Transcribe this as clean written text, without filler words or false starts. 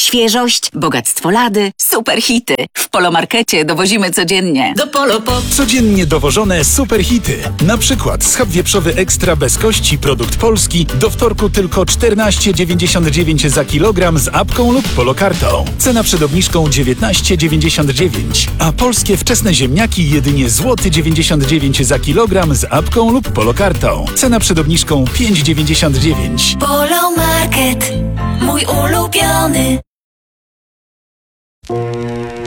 Świeżość, bogactwo lady, super hity. W Polomarkecie dowozimy codziennie. Do Polo. Codziennie dowożone super hity. Na przykład schab wieprzowy ekstra bez kości, produkt polski, do wtorku tylko 14,99 za kilogram z apką lub polokartą. Cena przed obniżką 19,99. A polskie wczesne ziemniaki jedynie złoty 99 za kilogram z apką lub polokartą. Cena przed obniżką 5,99. Polomarket, mój ulubiony.